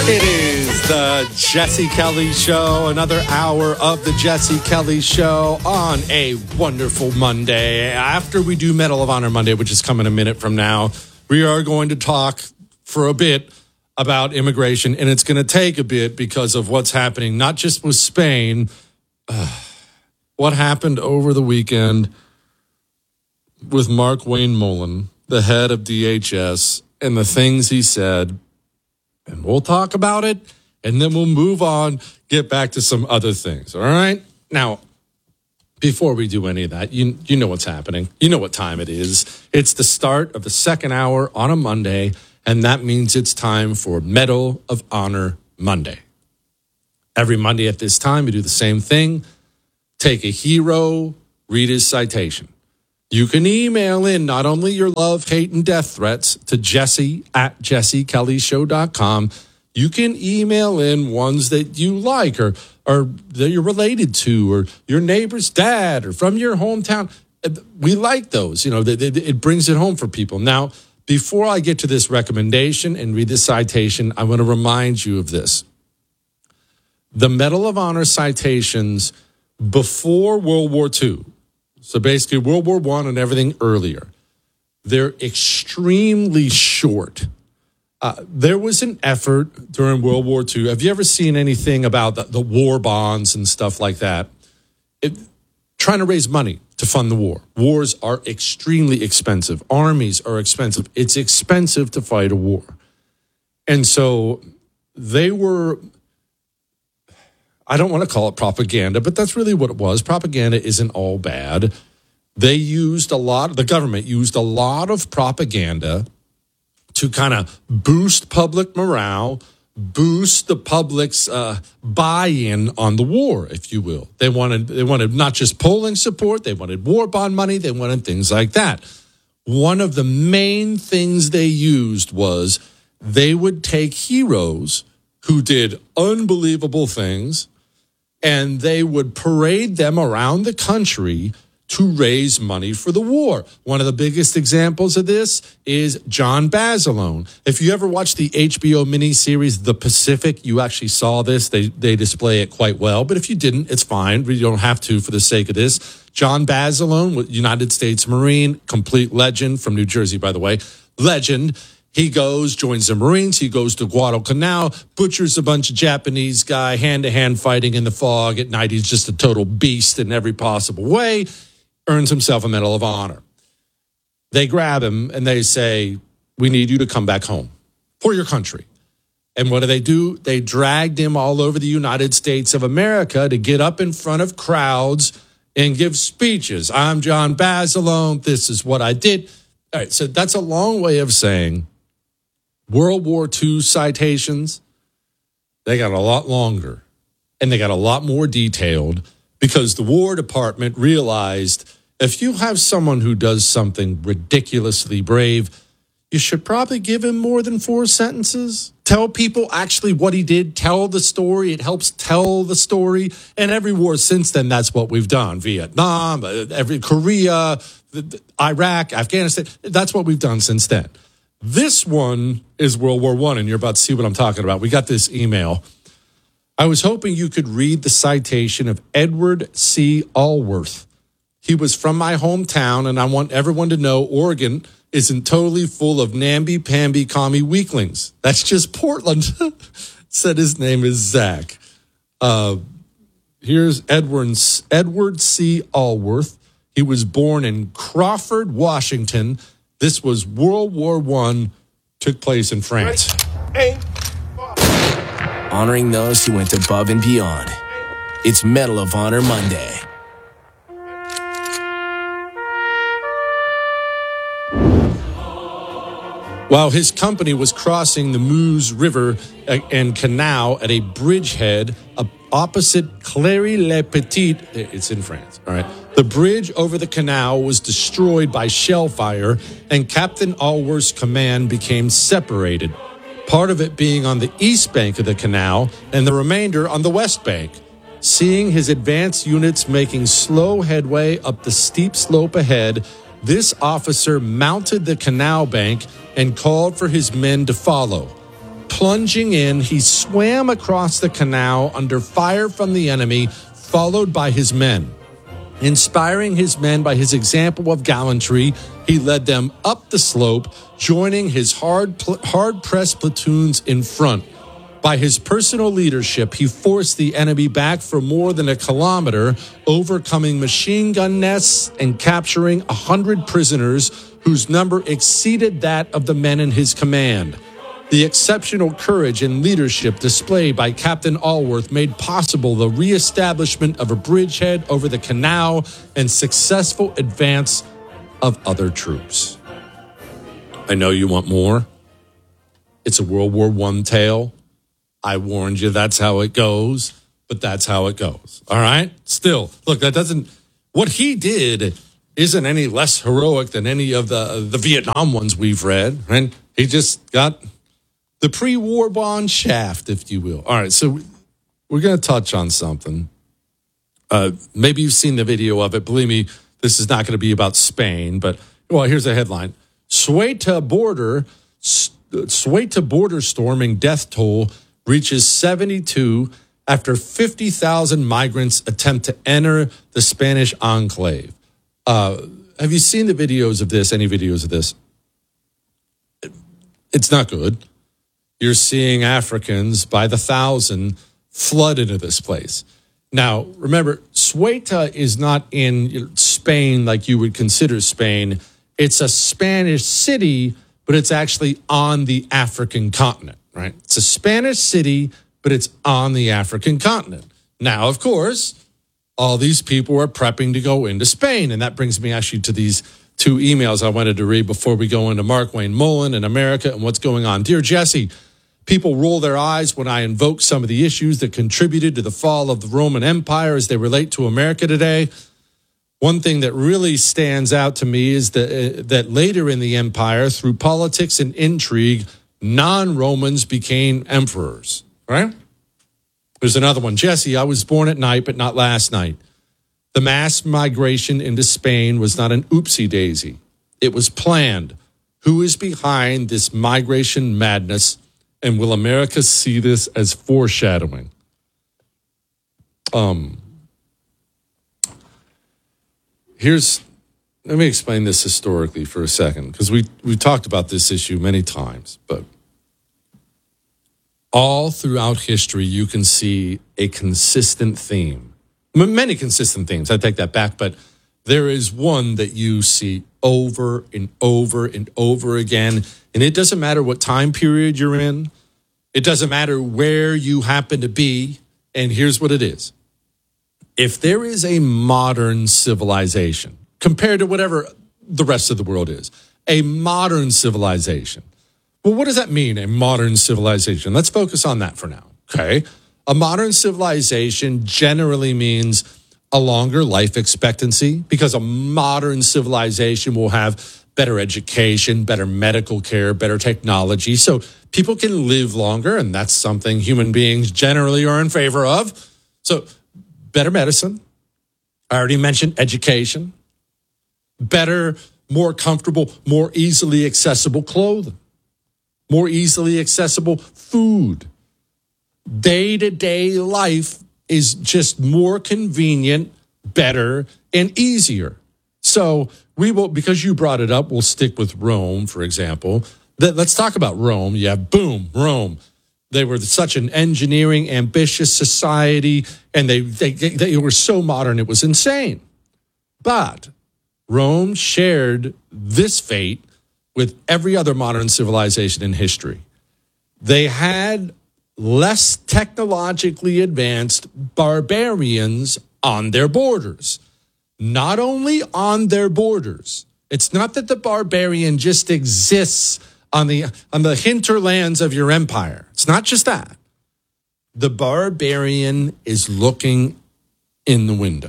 It is the Jesse Kelly Show, another hour of the Jesse Kelly Show on a wonderful Monday. After we do Medal of Honor Monday, which is coming a minute from now, we are going to talk for a bit about immigration, and it's going to take a bit because of what's happening, not just with Spain, what happened over the weekend with Mark Wayne Mullen, the head of DHS, and the things he said. And we'll talk about it, and then we'll move on, get back to some other things, all right? Now, before we do any of that, you know what's happening. You know what time it is. It's the start of the second hour on a Monday, and that means it's time for Medal of Honor Monday. Every Monday at this time, we do the same thing. Take a hero, read his citation. You can email in not only your love, hate, and death threats to jesse@jessekellyshow.com. You can email in ones that you like or that you're related to or your neighbor's dad or from your hometown. We like those. You know, it brings it home for people. Now, before I get to this recommendation and read this citation, I want to remind you of this. The Medal of Honor citations before World War II, so basically World War I and everything earlier, they're extremely short. There was an effort during World War II. Have you ever seen anything about the war bonds and stuff like that? Trying to raise money to fund the war. Wars are extremely expensive. Armies are expensive. It's expensive to fight a war. And so they were, I don't want to call it propaganda, but that's really what it was. Propaganda isn't all bad. The government used a lot of propaganda to kind of boost public morale, boost the public's buy-in on the war, if you will. They wanted not just polling support, they wanted war bond money, they wanted things like that. One of the main things they used was they would take heroes who did unbelievable things, and they would parade them around the country to raise money for the war. One of the biggest examples of this is John Basilone. If you ever watched the HBO miniseries The Pacific, you actually saw this. They display it quite well. But if you didn't, it's fine. You don't have to for the sake of this. John Basilone, United States Marine, complete legend from New Jersey, by the way. Legend. He joins the Marines. He goes to Guadalcanal, butchers a bunch of Japanese guy, hand-to-hand fighting in the fog. At night, he's just a total beast in every possible way. Earns himself a Medal of Honor. They grab him and they say, we need you to come back home for your country. And what do? They dragged him all over the United States of America to get up in front of crowds and give speeches. I'm John Basilone. This is what I did. All right, so that's a long way of saying World War II citations, they got a lot longer and they got a lot more detailed because the War Department realized if you have someone who does something ridiculously brave, you should probably give him more than 4 sentences. Tell people actually what he did. Tell the story. It helps tell the story. And every war since then, that's what we've done. Vietnam, Korea, Iraq, Afghanistan. That's what we've done since then. This one is World War I, and you're about to see what I'm talking about. We got this email. I was hoping you could read the citation of Edward C. Allworth. He was from my hometown, and I want everyone to know Oregon isn't totally full of namby-pamby commie weaklings. That's just Portland. Said his name is Zach. Here's Edward C. Allworth. He was born in Crawford, Washington. This was World War I, took place in France. Honoring those who went above and beyond. It's Medal of Honor Monday. While his company was crossing the Meuse River and canal at a bridgehead opposite Cléry-le-Petit, it's in France, all right? The bridge over the canal was destroyed by shell fire, and Captain Allworth's command became separated, part of it being on the east bank of the canal and the remainder on the west bank. Seeing his advanced units making slow headway up the steep slope ahead, this officer mounted the canal bank and called for his men to follow. Plunging in, he swam across the canal under fire from the enemy, followed by his men. Inspiring his men by his example of gallantry, he led them up the slope, joining his hard-pressed platoons in front. By his personal leadership, he forced the enemy back for more than a kilometer, overcoming machine gun nests and capturing 100 prisoners whose number exceeded that of the men in his command. The exceptional courage and leadership displayed by Captain Allworth made possible the reestablishment of a bridgehead over the canal and successful advance of other troops. I know you want more. It's a World War I tale. I warned you that's how it goes, but that's how it goes. All right? Still, look, what he did isn't any less heroic than any of the Vietnam ones we've read, right? He just got the pre-war bond shaft, if you will. All right, so we're going to touch on something. Maybe you've seen the video of it. Believe me, this is not going to be about Spain, but, well, here's a headline. Ceuta border storming death toll reaches 72 after 50,000 migrants attempt to enter the Spanish enclave. Have you seen the videos of this, any videos of this? It's not good. You're seeing Africans by the thousand flood into this place. Now, remember, Ceuta is not in Spain like you would consider Spain. It's a Spanish city, but it's actually on the African continent, right? It's a Spanish city, but it's on the African continent. Now, of course, all these people are prepping to go into Spain. And that brings me actually to these two emails I wanted to read before we go into Mark Wayne Mullen and America and what's going on. Dear Jesse, people roll their eyes when I invoke some of the issues that contributed to the fall of the Roman Empire as they relate to America today. One thing that really stands out to me is that later in the empire, through politics and intrigue, non-Romans became emperors, right? There's another one. Jesse, I was born at night, but not last night. The mass migration into Spain was not an oopsie daisy. It was planned. Who is behind this migration madness? And will America see this as foreshadowing? Let me explain this historically for a second, because we talked about this issue many times, but all throughout history, you can see a consistent theme. Many consistent themes, I take that back, but there is one that you see over and over and over again, and it doesn't matter what time period you're in. It doesn't matter where you happen to be, and here's what it is. If there is a modern civilization, compared to whatever the rest of the world is, a modern civilization. Well, what does that mean, a modern civilization? Let's focus on that for now, okay? A modern civilization generally means a longer life expectancy, because a modern civilization will have better education, better medical care, better technology, so people can live longer, and that's something human beings generally are in favor of. So better medicine. I already mentioned education. Better, more comfortable, more easily accessible clothing. More easily accessible food. Day-to-day life is just more convenient, better, and easier. So we will, because you brought it up, we'll stick with Rome, for example. Let's talk about Rome. Yeah, boom, Rome. They were such an engineering, ambitious society, and they were so modern, it was insane. But Rome shared this fate with every other modern civilization in history. They had less technologically advanced barbarians on their borders. Not only on their borders. It's not that the barbarian just exists on the hinterlands of your empire. It's not just that. The barbarian is looking in the window.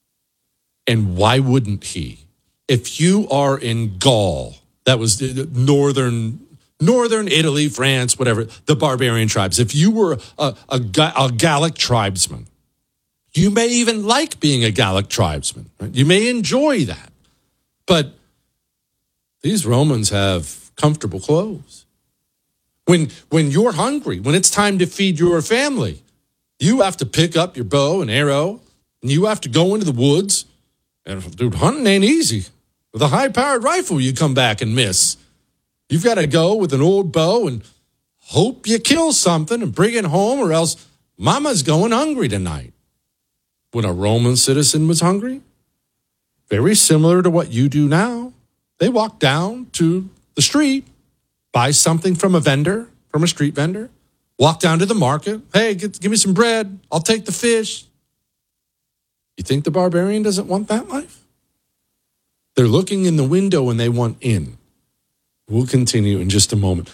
And why wouldn't he? If you are in Gaul, that was northern Italy, France, whatever, the barbarian tribes. If you were a Gallic tribesman, you may even like being a Gallic tribesman. Right? You may enjoy that. But these Romans have comfortable clothes. When you're hungry, when it's time to feed your family, you have to pick up your bow and arrow, and you have to go into the woods. And, dude, hunting ain't easy. With a high-powered rifle, you come back and miss. You've got to go with an old bow and hope you kill something and bring it home, or else mama's going hungry tonight. When a Roman citizen was hungry, very similar to what you do now, they walk down to the street, buy something from a vendor, from a street vendor, walk down to the market. Hey, give me some bread. I'll take the fish. You think the barbarian doesn't want that life? They're looking in the window and they want in. We'll continue in just a moment.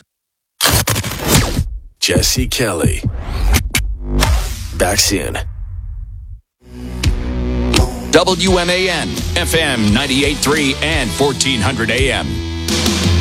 Jesse Kelly. Back soon. WMAN, FM 98.3 and 1400 AM.